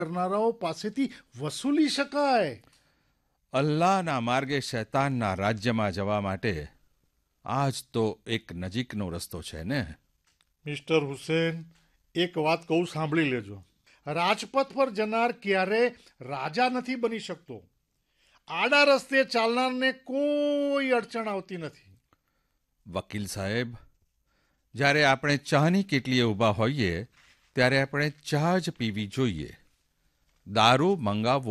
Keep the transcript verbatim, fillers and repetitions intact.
કરનારાઓ પાસેથી વસૂલી શકાય. અલ્લાહના માર્ગે શૈતાનના રાજ્યમાં જવા માટે આ જ તો એક નજીકનો રસ્તો છે ને. મિસ્ટર હુસેન, એક વાત કહું, સાંભળી લેજો. રાજપથ પર જનાર ક્યારે રાજા નથી બની શકતો. આડા રસ્તે ચાલનારને કોઈ અડચણ આવતી નથી. વકીલ સાહેબ, જ્યારે આપણે ચાની કેટલીએ ઊભા હોઈએ ત્યારે આપણે ચા જ પીવી જોઈએ. દારૂ મંગાવવો